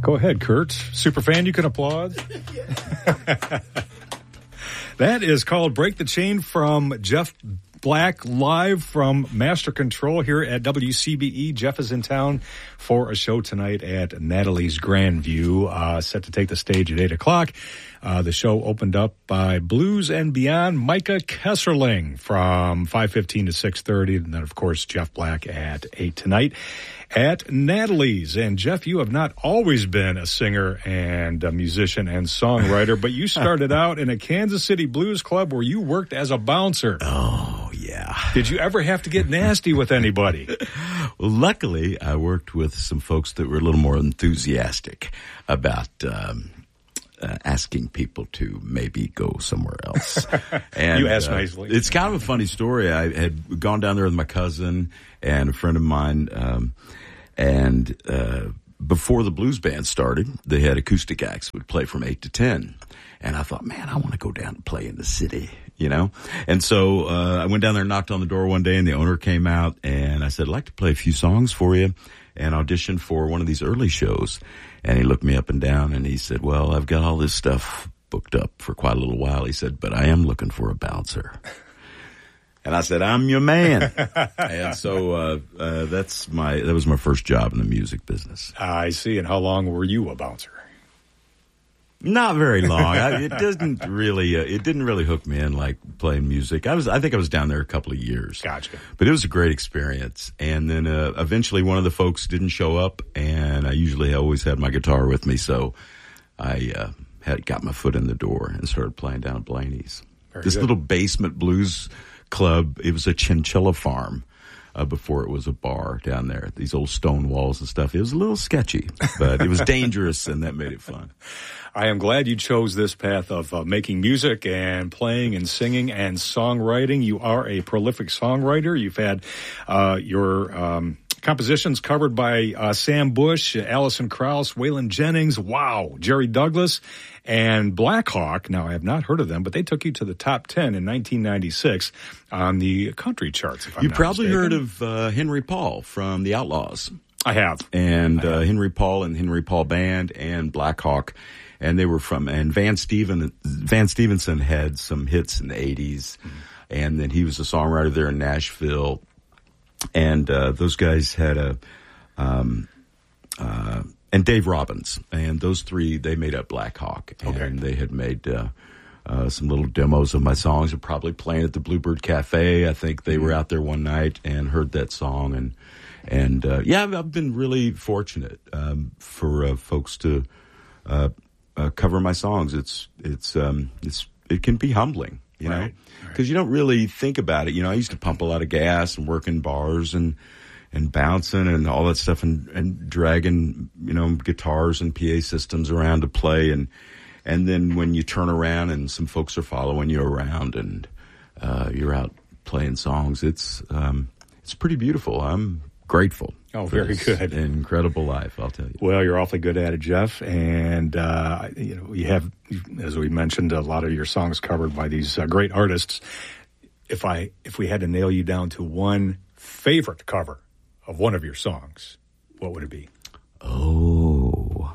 Go ahead, Kurt. Superfan, you can applaud. That is called Break the Chain from Jeff Black, live from Master Control here at WCBE. Jeff is in town for a show tonight at Natalie's Grandview, set to take the stage at 8 o'clock. The show opened up by Blues and Beyond, Micah Kesserling from 5:15 to 6:30. And then, of course, Jeff Black at 8 tonight at Natalie's. And, Jeff, you have not always been a singer and a musician and songwriter, but you started out in a Kansas City blues club where you worked as a bouncer. Oh, yeah. Did you ever have to get nasty with anybody? Well, luckily, I worked with some folks that were a little more enthusiastic about asking people to maybe go somewhere else. And you asked nicely. It's kind of a funny story. I had gone down there with my cousin and a friend of mine, and before the blues band started, they had acoustic acts would play from 8 to 10. And I thought, man, I want to go down and play in the city, you know? And so I went down there and knocked on the door one day, and the owner came out, and I said, I'd like to play a few songs for you and audition for one of these early shows. And he looked me up and down, and he said, well, I've got all this stuff booked up for quite a little while. He said, but I am looking for a bouncer. And I said, I'm your man. And so that was my first job in the music business. I see. And how long were you a bouncer? Not very long. It didn't really hook me in like playing music. I think I was down there a couple of years. Gotcha. But it was a great experience. And then eventually one of the folks didn't show up, and I usually always had my guitar with me, so I got my foot in the door and started playing down at Blaney's. This little basement blues club. It was a chinchilla farm. Before it was a bar down there, these old stone walls and stuff. It was a little sketchy, but it was dangerous, and that made it fun. I am glad you chose this path of making music and playing and singing and songwriting. You are a prolific songwriter. You've had your compositions covered by Sam Bush, Alison Krauss, Waylon Jennings, Jerry Douglas, and Black Hawk. Now, I have not heard of them, but they took you to the top 10 in 1996 on the country charts, if I'm not probably mistaken. heard of Henry Paul from the Outlaws. I have. And Henry Paul and Henry Paul Band and Black Hawk. And they were and Van Stevenson had some hits in the 80s. Mm-hmm. And then he was a songwriter there in Nashville. And those guys had and Dave Robbins, and those three, they made up Black Hawk. Okay. And they had made some little demos of my songs. They're probably playing at the Bluebird Cafe. I think they were out there one night and heard that song. And I've been really fortunate for folks to cover my songs. It can be humbling, you know, because you don't really think about it. You know, I used to pump a lot of gas and work in bars and bouncing and all that stuff and dragging, you know, guitars and PA systems around to play. And then when you turn around and some folks are following you around and you're out playing songs, it's pretty beautiful. I'm grateful. Oh, very good. Incredible life, I'll tell you. Well, you're awfully good at it, Jeff. And, you have, as we mentioned, a lot of your songs covered by these great artists. If we had to nail you down to one favorite cover of one of your songs, what would it be? Oh.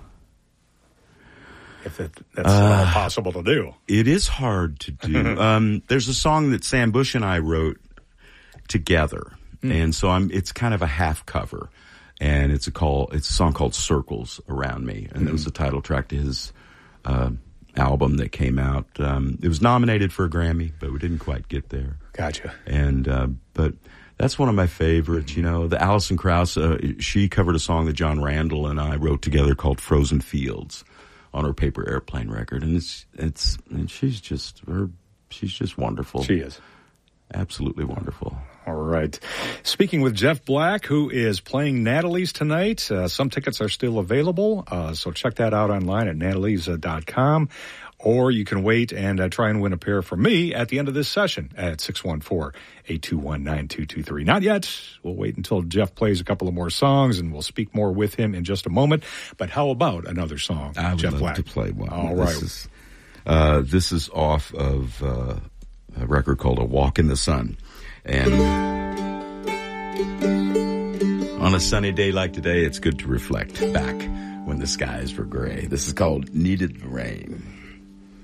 If that's not possible to do. It is hard to do. There's a song that Sam Bush and I wrote together. And so it's kind of a half cover, and it's a song called Circles Around Me. And it was the title track to his, album that came out. It was nominated for a Grammy, but we didn't quite get there. Gotcha. And, but that's one of my favorites. You know, the Alison Krauss, she covered a song that John Randall and I wrote together called Frozen Fields on her Paper Airplane record. And she's just wonderful. She is. Absolutely wonderful. All right. Speaking with Jeff Black, who is playing Natalie's tonight. Some tickets are still available, so check that out online at natalies.com. Or you can wait and try and win a pair from me at the end of this session at 614-821-9223. Not yet. We'll wait until Jeff plays a couple of more songs, and we'll speak more with him in just a moment. But how about another song, I would Jeff love Black? to play one. All right. This is off of a record called A Walk in the Sun. And On a sunny day like today, it's good to reflect back when the skies were gray. This is called Needed the Rain.